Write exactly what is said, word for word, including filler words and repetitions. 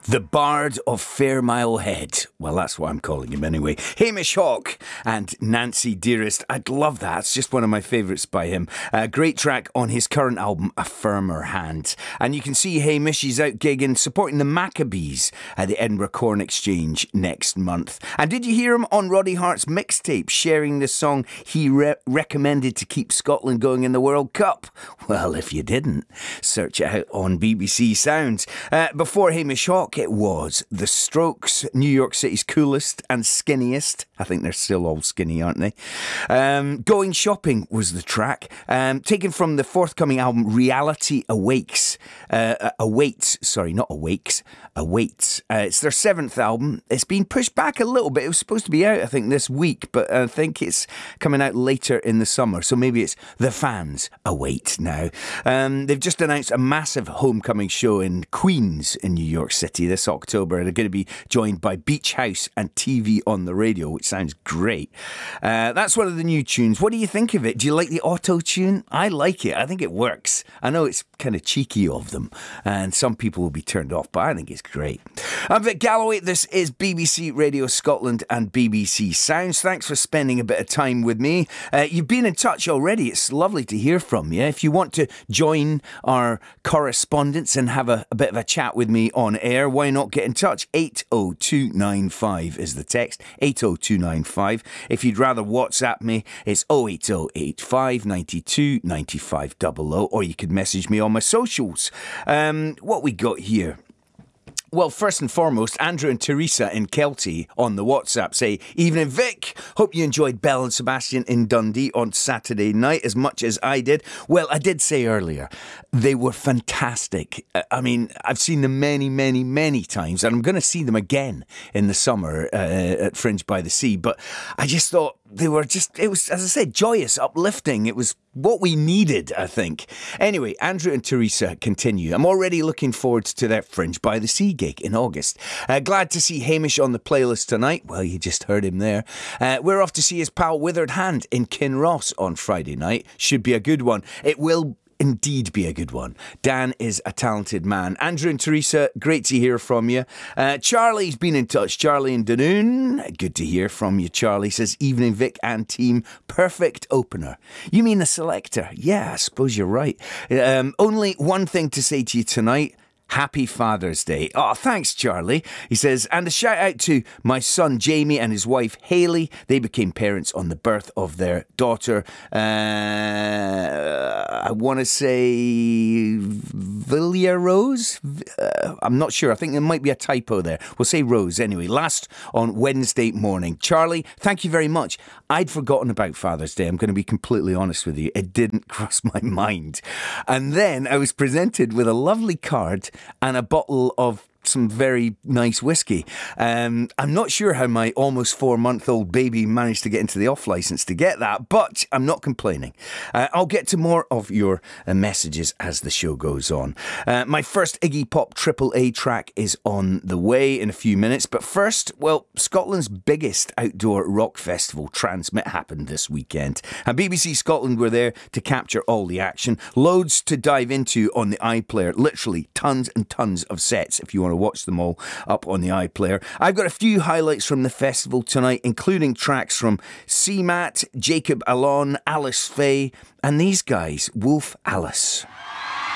The Bard of Fairmile Head. Well, that's what I'm calling him anyway. Hamish Hawk and Nancy Dearest. I'd love that. It's just one of my favourites by him. A great track on his current album, A Firmer Hand. And you can see Hamish, he's out gigging, supporting the Maccabees at the Edinburgh Corn Exchange next month. And did you hear him on Roddy Hart's mixtape, sharing the song he re- recommended to keep Scotland going in the World Cup? Well, if you didn't, search it out on B B C Sounds. Uh, before Hamish Hawk, it was The Strokes, New York City's coolest and skinniest. I think they're still all skinny, aren't they? Um, Going Shopping was the track, um, taken from the forthcoming album Reality Awakes. Uh, awaits, sorry, not Awakes, Awaits. Uh, it's their seventh album. It's been pushed back a little bit. It was supposed to be out, I think, this week, but I think it's coming out later in the summer. So maybe it's The Fans Await now. Um, they've just announced a massive homecoming show in Queens in New York City this October. They're going to be joined by Beach House and T V on the Radio, which sounds great. Uh, that's one of the new tunes. What do you think of it? Do you like the auto-tune? I like it. I think it works. I know it's kind of cheeky of them, and some people will be turned off, but I think it's great. I'm Vic Galloway. This is B B C Radio Scotland and B B C Sounds. Thanks for spending a bit of time with me. Uh, you've been in touch already. It's lovely to hear from you. If you want to join our correspondence and have a, a bit of a chat with me on air, why not get in touch? eight oh two nine five is the text, eight oh two nine five. If you'd rather WhatsApp me, it's oh eight oh eight five nine two nine five zero zero, or you could message me on my socials. Um, what we got here? Well, first and foremost, Andrew and Teresa in Kelty on the WhatsApp say, "Evening Vic, hope you enjoyed Belle and Sebastian in Dundee on Saturday night as much as I did." Well, I did say earlier, they were fantastic. I mean, I've seen them many, many, many times, and I'm going to see them again in the summer uh, at Fringe by the Sea. But I just thought they were just, it was, as I said, joyous, uplifting. It was what we needed, I think. Anyway, Andrew and Teresa continue. "I'm already looking forward to their Fringe by the Sea gig in August. Uh, glad to see Hamish on the playlist tonight." Well, you just heard him there. Uh, "we're off to see his pal Withered Hand in Kinross on Friday night. Should be a good one." It will indeed be a good one. Dan is a talented man. Andrew and Teresa, great to hear from you. Uh, Charlie's been in touch. Charlie in Dunoon, good to hear from you. Charlie says, "Evening Vic and team, perfect opener." You mean the selector? Yeah, I suppose you're right. Um, only one thing to say to you tonight. Happy Father's Day. Oh, thanks, Charlie. He says, "and a shout out to my son Jamie and his wife Hayley. They became parents on the birth of their daughter. Uh, I want to say Villia Rose? Uh, I'm not sure. I think there might be a typo there. We'll say Rose anyway. Last on Wednesday morning." Charlie, thank you very much. I'd forgotten about Father's Day. I'm going to be completely honest with you. It didn't cross my mind. And then I was presented with a lovely card and a bottle of some very nice whiskey. Um, I'm not sure how my almost four-month-old baby managed to get into the off-licence to get that, but I'm not complaining. Uh, I'll get to more of your uh, messages as the show goes on. Uh, my first Iggy Pop Triple A track is on the way in a few minutes, but first, well, Scotland's biggest outdoor rock festival, Transmit, happened this weekend, and B B C Scotland were there to capture all the action. Loads to dive into on the iPlayer, literally tons and tons of sets if you want to watch them all up on the iPlayer. I've got a few highlights from the festival tonight, including tracks from C MAT, Jacob Alon, Alice Faye, and these guys, Wolf Alice.